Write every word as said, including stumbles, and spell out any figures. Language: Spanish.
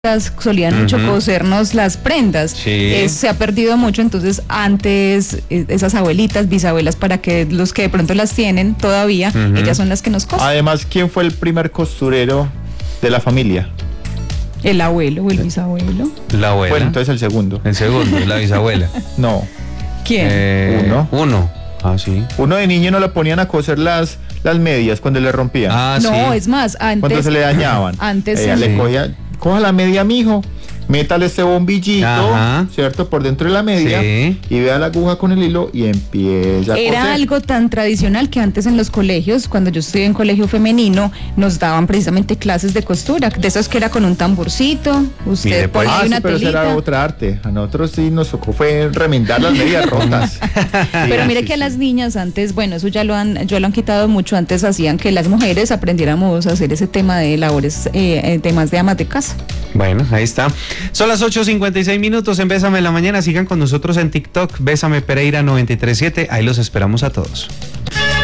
solían mucho Ujú. cosernos las prendas. Sí. Eh, se ha perdido mucho, entonces antes eh, esas abuelitas, bisabuelas, para que los que de pronto las tienen todavía, Ujú. ellas son las que nos cosen. Además, ¿quién fue el primer costurero de la familia? El abuelo o el bisabuelo. La abuela. Bueno, entonces el segundo. El segundo, la bisabuela. No, ¿Quién? Eh, Uno. Uno. Ah, sí. uno de niño no le ponían a coser las, las medias cuando le rompían. Ah, no, sí. es más, antes. Cuando se le dañaban. Antes Ella sí. le cogía, coja la media, mijo, métale este bombillito, Ajá. ¿cierto? Por dentro de la media, Sí. y vea la aguja con el hilo y empieza a Era coser. algo tan tradicional que antes en los colegios, cuando yo estudié en colegio femenino, nos daban precisamente clases de costura, de esos que era con un tamborcito, usted Mire, pues. ponía Ah, sí, una pero eso telita. era otra arte. A nosotros sí nos tocó fue remendar las medias rotas. Pero Sí, mire sí, que a sí. las niñas antes, bueno, eso ya lo han, ya lo han quitado mucho. Antes hacían que las mujeres aprendiéramos a hacer ese tema de labores, eh, eh, temas de amas de casa. Bueno, ahí está. Son las ocho cincuenta y seis minutos en Bésame en la Mañana. Sigan con nosotros en TikTok, Bésame Pereira noventa y tres punto siete. Ahí los esperamos a todos.